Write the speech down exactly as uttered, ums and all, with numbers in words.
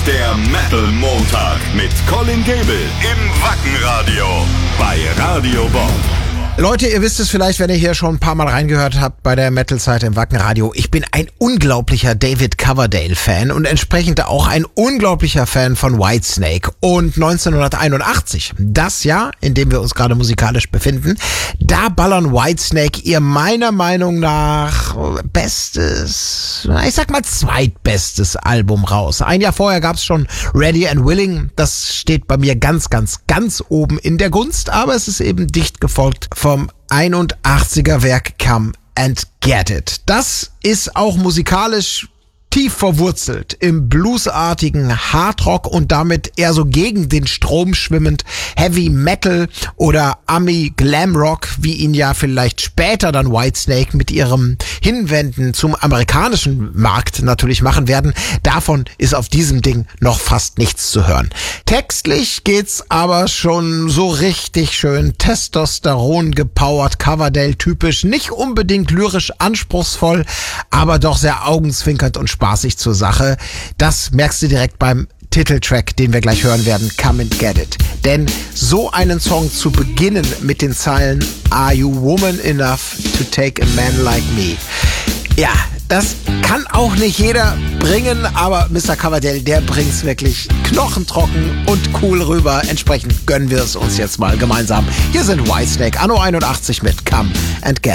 Der Metal Montag mit Colin Gable im Wackenradio bei Radio Bob. Leute, ihr wisst es vielleicht, wenn ihr hier schon ein paar Mal reingehört habt bei der Metal-Zeit im Wackenradio. Ich bin ein unglaublicher David Coverdale-Fan und entsprechend auch ein unglaublicher Fan von Whitesnake. Und neunzehnhunderteinundachtzig, das Jahr, in dem wir uns gerade musikalisch befinden, da ballern Whitesnake ihr meiner Meinung nach bestes, ich sag mal zweitbestes Album raus. Ein Jahr vorher gab's schon Ready and Willing. Das steht bei mir ganz, ganz, ganz oben in der Gunst, aber es ist eben dicht gefolgt vom einundachtziger Werk Come and Get It. Das ist auch musikalisch tief verwurzelt im bluesartigen Hardrock und damit eher so gegen den Strom schwimmend Heavy Metal oder Ami Glamrock, wie ihn ja vielleicht später dann Whitesnake mit ihrem Hinwenden zum amerikanischen Markt natürlich machen werden. Davon ist auf diesem Ding noch fast nichts zu hören. Textlich geht's aber schon so richtig schön Testosteron gepowert, Coverdale typisch, nicht unbedingt lyrisch anspruchsvoll, aber doch sehr augenzwinkernd und spaßig zur Sache. Das merkst du direkt beim Titeltrack, den wir gleich hören werden, Come and Get It. Denn so einen Song zu beginnen mit den Zeilen Are you woman enough to take a man like me? Ja, das kann auch nicht jeder bringen, aber Mister Coverdale, der bringt's wirklich knochentrocken und cool rüber. Entsprechend gönnen wir es uns jetzt mal gemeinsam. Hier sind Whitesnake, Anno einundachtzig mit Come and Get It.